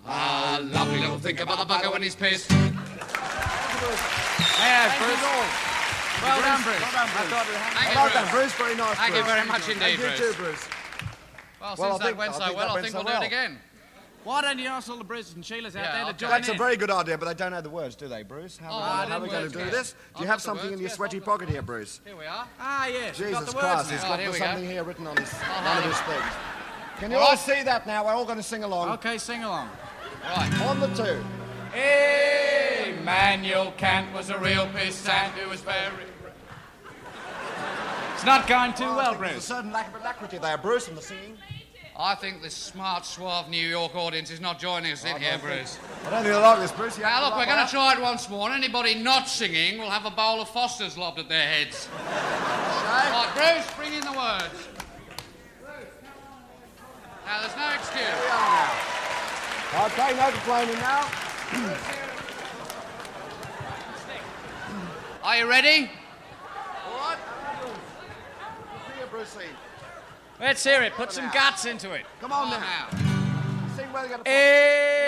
Ah, lovely little thing about the bugger when he's pissed. Yeah, Bruce. Well done, Bruce. Well done, Bruce. Very nice, Thank you very much indeed, Thank you too, Bruce. Well, since that went so well, I think we'll do it again. Why don't you ask all the Bruces and Sheilas out there to join That's in? a very good idea, but they don't know the words, do they, Bruce? How are we going to do this? Do you have something in your sweaty pocket here, Bruce? Here we are. Ah, yes. We've got Jesus the words Christ, now. he's got here we something go. here written on his, one of his things. Can you all see that now? We're all going to sing along. Okay, sing along. Right. On the two. Immanuel Kant was a real pissant who was very... It's not going too well, There's a Bruce. certain lack of alacrity there, Bruce, in the singing. I think this smart, suave New York audience is not joining us in here, Bruce. I don't think they like this, Bruce. You Now, have look, to we're like going to that. try it once more, and anybody not singing will have a bowl of Foster's lobbed at their heads. Right, Bruce, bring in the words. Now, there's no excuse. Here we are now. Okay, no complaining now. Are you ready? All right. Here, Brucey. Let's hear it. Put some guts into it. Come on Come on now. now. Sing where you got to...